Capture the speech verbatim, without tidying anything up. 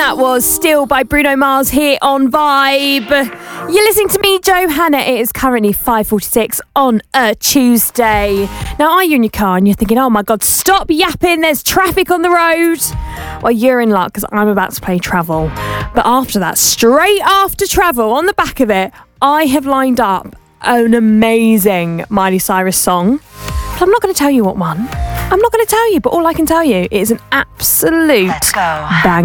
that was Still by Bruno Mars here on Vibe. You're listening to me, Johanna. It is currently five forty-six on a Tuesday. Now, are you in your car and you're thinking, oh my God, stop yapping, there's traffic on the road? Well, you're in luck because I'm about to play Travel. But after that, straight after Travel, on the back of it, I have lined up an amazing Miley Cyrus song. But I'm not going to tell you what one. I'm not going to tell you, but all I can tell you is an absolute bang.